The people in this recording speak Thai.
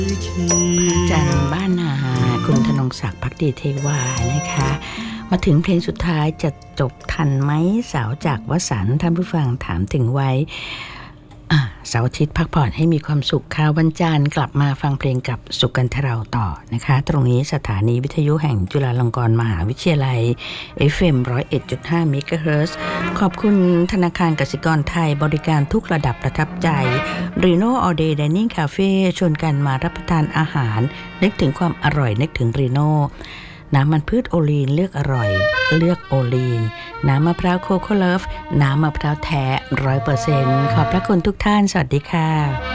จันบ้านนาคุณธนงศักดิ์ภักดีเทวานะคะมาถึงเพลงสุดท้ายจะจบทันไหมสาวจากวสันต์ท่านผู้ฟังถามถึงไว้เสาร์อาทิตย์พักผ่อนให้มีความสุขค่ะวันจันทร์กลับมาฟังเพลงกับสุกันทเราต่อนะคะตรงนี้สถานีวิทยุแห่งจุฬาลงกรณ์มหาวิทยาลัย FM 101.5 เมกะเฮิรตซ์ขอบคุณธนาคารกสิกรไทยบริการทุกระดับประทับใจ Reno All Day Dining Cafe ชวนกันมารับประทานอาหารนึกถึงความอร่อยนึกถึง Reno น้ำมันพืชโอลีนเลือกอร่อยเลือกโอลีนน้ำมะพร้าวโคโค่เลิฟน้ำมะพร้าวแท้ 100% ขอบพระคุณทุกท่านสวัสดีค่ะ